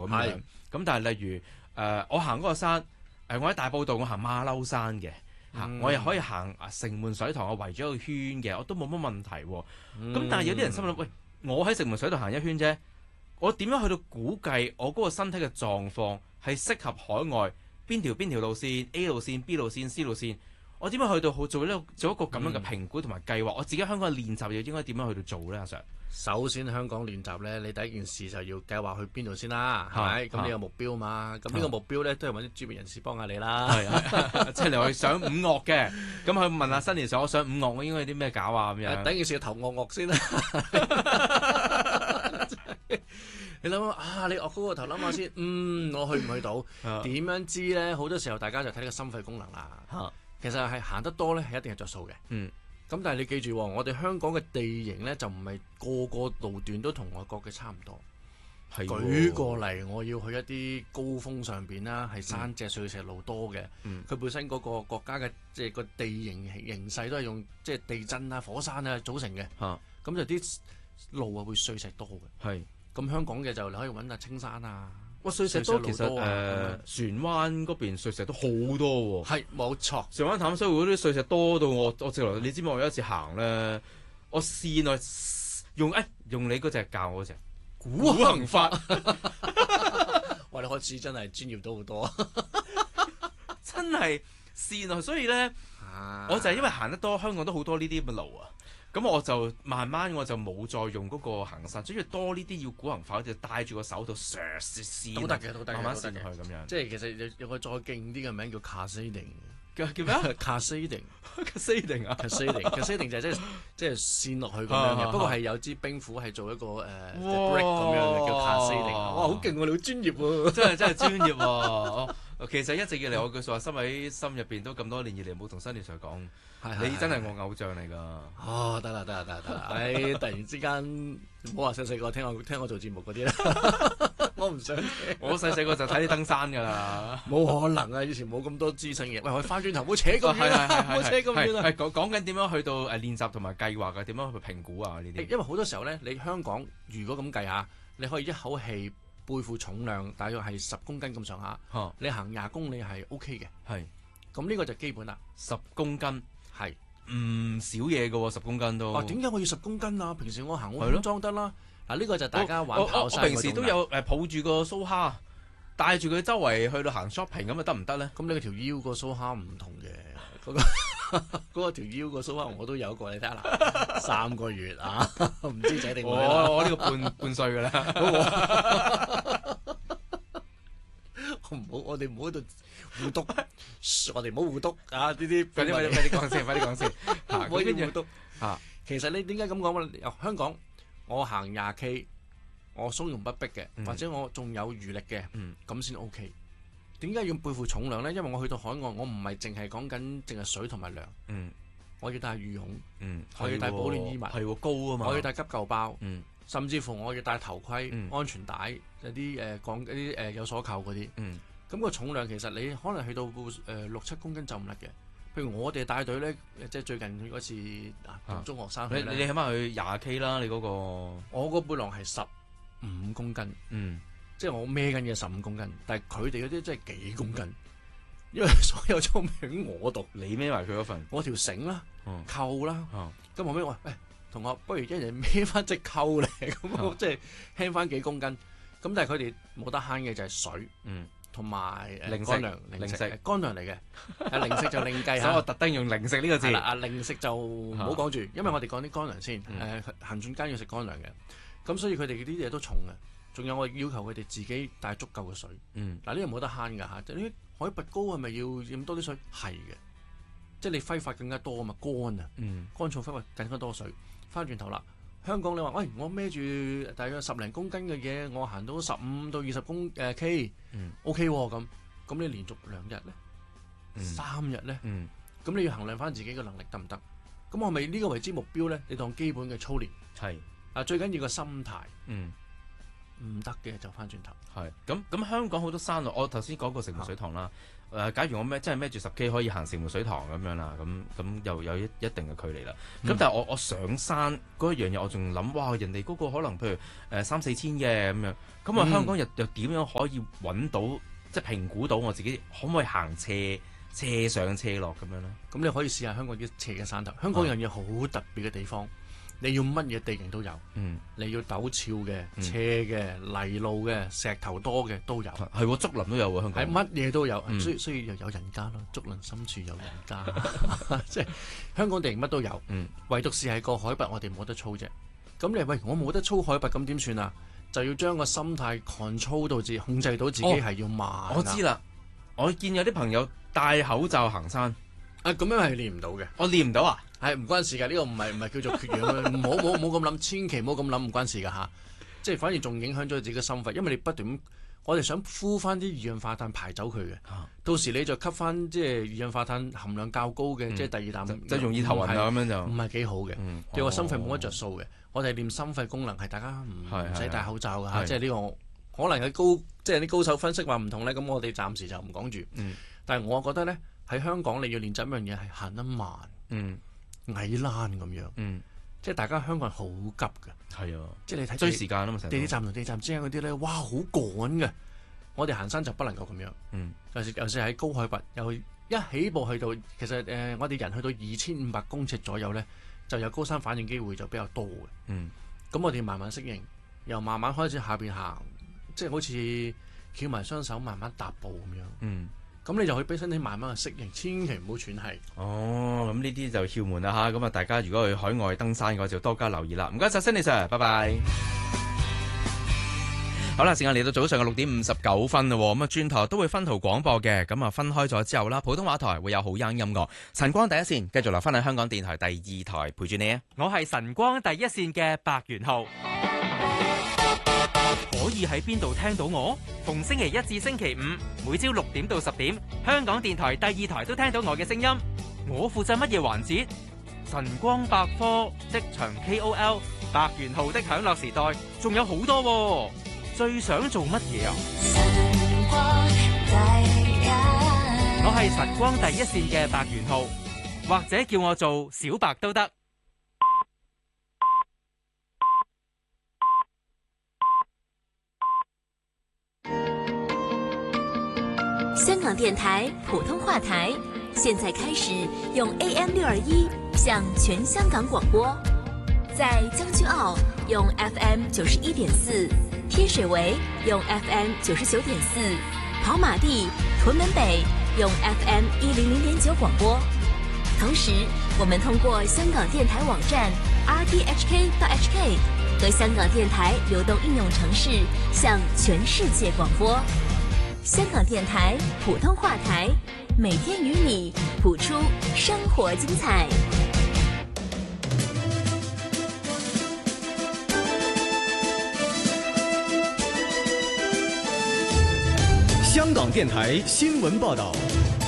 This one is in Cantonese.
樣。咁但係例如我行嗰個山，我喺大埔道我行馬騮山嘅。我又可以行城門水塘，我圍咗一個圈嘅，我都冇乜問題喎。咁但係有啲人心諗，喂，我喺城門水塘行一圈啫，我點樣去到估計我嗰個身體嘅狀況係適合海外邊條路線 A 路線 B 路線 C 路線？我點樣去到做一個咁樣嘅評估同埋計劃？我自己香港嘅練習又應該點樣去到做咧？阿 Sir， 首先香港練習咧，你第一件事就要計劃去邊度先啦，係咪？咁你有目標嘛？咁呢個目標咧都係揾啲專業人士幫下你啦。 係即係你去上五岳嘅，咁去問下新年上我上五岳，我應該有啲咩搞啊？咁樣第一件事要頭岳先啦。你諗下你岳高個頭諗下先，我去唔去到？點樣知咧？好多時候大家就睇呢個心肺功能啦。其實係行得多咧，係一定係着數嘅。咁但係你記住，我哋香港嘅地形咧就唔係個個路段都同外國嘅差唔多。舉個例，我要去一啲高峰上邊啦，係山脊碎石路多嘅。佢本身嗰個國家嘅即係個地形勢都係用即係地震啊、火山啊組成嘅。咁就啲路啊會碎石多嘅。咁香港嘅就你可以揾下青山啊。 碎石多其實船灣嗰邊碎石都好多喎。 係冇錯， 船灣淡水湖嗰啲碎石多到我直頭，你知唔知我有一次行咧，我試內用你嗰隻教我嗰隻古行法， 哇！你開始真係專業到好多， 真係試內，所以咧，我就係因為行得多，香港都好多呢啲咁嘅路啊。咁我就慢慢我就冇再用嗰個行山，所以多呢啲要古行法，就戴住個手套試都得嘅， 慢慢試落去咁樣。 即係其實有個再勁啲嘅名叫 Cascading， 叫咩啊 ？Cascading 啊 ，Cascading 就係即係跣落去咁樣嘅，不過係有支冰斧係做一個brick 咁樣嘅，叫 Cascading。哇，好勁喎！你好專業喎， 真係專業喎。其實一直以嚟我句説話，心喺心入邊都咁多年以嚟冇同新年 Sir 講，你真係我偶像嚟㗎。 哦，得啦，突然之間唔好話細個聽我做節目嗰啲啦，我唔想聽。 我細個就睇你登山㗎啦。 冇可能啊！以前冇咁多資訊嘅。喂，我翻轉頭，唔好扯咁遠啊！唔好扯咁遠啊！ 講緊點樣去到練習同埋計劃嘅，點樣去評估啊？呢啲因為好多時候咧，你香港如果咁計下，你可以一口氣背負重量大約係10公斤咁上下，你行20公里係 OK 嘅。 係， 咁呢個就基本啦。 10公斤係唔少嘢㗎喎，10公斤都。 點解我要10公斤啊？平時我行我裝得啦。嗱，呢個就大家玩跑山。 我平時都有抱住個蘇蝦，帶住佢周圍去到行 shopping 咁啊，得唔得咧？ 咁你條腰個蘇蝦唔同嘅，嗰個條腰個蘇蝦我都有過，你睇下啦，3個月啊，唔知仔定女啦。 我呢個半歲㗎啦。 我哋唔好喺度互督，我哋唔好互督啊！呢啲快啲講先， 唔可以互督。其實你點解咁講咧？香港我行20 K， 我從容不迫嘅，或者我仲有餘力嘅，咁先 OK。點解要背負重量咧？因為我去到海外，我唔係淨係講緊淨係水同埋糧，我要帶羽絨，我要帶保暖衣物， 係高啊嘛， 我要帶急救包，甚至乎我要帶頭盔、安全帶，有啲有鎖扣嗰啲。咁個重量其實你可能去到6-7公斤就唔甩嘅。譬如我哋帶隊咧，即係最近嗰次同中學生去咧， 你起碼去20 K 啦，你嗰個我個背囊係15公斤，即係我孭緊嘅15公斤，但係佢哋嗰啲真係幾公斤，因為所有裝備喺我度， 你孭埋佢嗰份， 我條繩啦、扣啦，咁後尾我話同學，不如一人孭翻隻扣嚟，咁即係輕翻幾公斤。咁但係佢哋冇得慳嘅就係水，同埋乾糧、零食、乾糧嚟嘅，零食就另計下。 所以我特登用零食呢個字。 係啦，零食就唔好講住，因為我哋講啲乾糧先。行進間要食乾糧嘅，咁所以佢哋啲嘢都重嘅。仲有我要求佢哋自己帶足夠嘅水。嗱，呢個冇得慳㗎嚇。啲海拔高係咪要飲多啲水？係嘅，即係你揮發更加多啊嘛，乾啊，乾燥揮發更加多水。翻轉頭啦。香港你話，喂，我孭住大約10零公斤嘅嘢，我行到15到20K，OK 喎咁你連續2日咧，3日咧，咁你要衡量翻自己嘅能力得唔得？咁我咪呢個為之目標咧？你當基本嘅操練係最緊要個心態。 唔得嘅就翻轉頭。 係咁香港好多山路，我頭先講過城門水塘啦。假如我真係孭住10K 可以行城門水塘咁樣啦，咁又有一定嘅距離啦。咁但係我上山嗰一樣嘢，我仲諗哇，人哋嗰個可能譬如3-4千嘅咁樣，咁我香港又點樣可以揾到即係評估到我自己可唔可以行斜上斜落咁樣咧？ 咁你可以試下香港啲斜嘅山頭。香港有樣嘢好特別嘅地方，你要乜嘢地形都有。你要陡峭嘅、斜嘅、泥路嘅、石頭多嘅都有。 係喎，竹林都有喎，香港。 係乜嘢都有，所以又有人家咯。竹林深處有人家，即係香港地形乜都有。唯獨是係個海拔我哋冇得操啫。咁你喂我冇得操海拔，咁點算啊？就要將個心態控制到自己係要慢。 我知啦，我見有啲朋友戴口罩行山。 咁樣係練唔到嘅。 我練唔到啊？ 係唔關事㗎，呢個唔係叫做缺氧啊！唔好咁諗，千祈唔好咁諗，唔關事㗎嚇。即係反而仲影響咗自己嘅心肺，因為你不斷，我哋想呼翻啲二氧化碳排走佢嘅。到時你就吸翻即係二氧化碳含量較高嘅，即係第二啖， 就容易頭暈啊咁樣就唔係幾好嘅。對個心肺冇乜着數嘅。我哋練心肺功能係大家唔使戴口罩㗎嚇，即係呢個可能係即係啲高手分析話唔同咧，咁我哋暫時就唔講住。但係我覺得咧，喺香港你要練習一樣嘢係行得慢。矮欄咁樣，即係大家香港人好急嘅， 係啊， 即係你睇追時間啊嘛， 地鐵站同地鐵站之間嗰啲咧，哇，好趕嘅。我哋行山就不能夠咁樣，尤其是喺高海拔，又一起步去到，其實我哋人去到2500公尺左右咧，就有高山反應機會就比較多嘅。咁我哋慢慢適應，由慢慢開始下邊行，即係好似翹埋雙手慢慢踏步咁樣。咁你就可以俾身體慢慢去適應，千祈唔好喘氣。 咁呢啲就竅門啦嚇。咁大家如果去海外登山嘅話，就多加留意啦。唔該晒，Sunny Sir，拜拜。好啦，時間嚟到早上嘅6:59啦。咁轉頭都會分途廣播嘅。咁分開咗之後啦，普通話台會有好音樂。晨光第一線繼續留翻喺香港電台第2台陪住你啊！ 我係晨光第一線嘅白元浩。可以喺邊度聽到我？逢星期一至星期五，每朝6點到10點，香港電台第2台都聽到我嘅聲音。我負責乜嘢環節？晨光百科、職場 KOL、白元浩的享樂時代，仲有好多喎。最想做乜嘢啊？我係晨光第一線嘅白元浩，或者叫我做小白都得。 香港電台普通話台現在開始用 AM621 向全香港廣播，在將軍澳用 FM91.4， 天水圍用 FM99.4， 跑馬地、屯門北用 FM100.9 廣播。同時，我們通過香港電台網站 rthk.hk 和香港電台流動應用程式向全世界廣播。香港電台普通話台，每天與你譜出生活精彩。 香港電台新聞報道。